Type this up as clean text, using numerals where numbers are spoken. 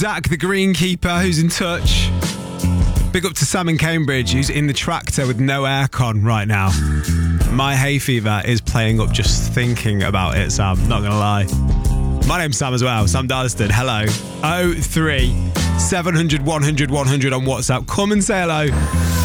Zach, the greenkeeper, who's in touch. Big up to Sam in Cambridge, who's in the tractor with no aircon right now. My hay fever is playing up just thinking about it, Sam. Not going to lie. My name's Sam as well, Sam Darliston. Hello. 03 700 100 100 on WhatsApp. Come and say hello.